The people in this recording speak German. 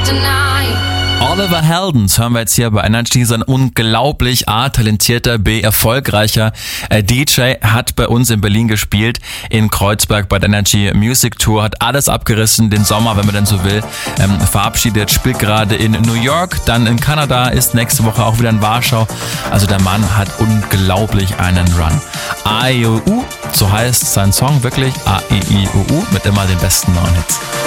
Oliver Heldens hören wir jetzt hier bei Energy, so ein unglaublich talentierter, erfolgreicher DJ, hat bei uns in Berlin gespielt, in Kreuzberg bei der Energy Music Tour, hat alles abgerissen, den Sommer, wenn man denn so will, verabschiedet, spielt gerade in New York, dann in Kanada, ist nächste Woche auch wieder in Warschau. Also der Mann hat unglaublich einen Run. A-E-I-O-U, so heißt sein Song wirklich, A-E-I-O-U, mit immer den besten neuen Hits.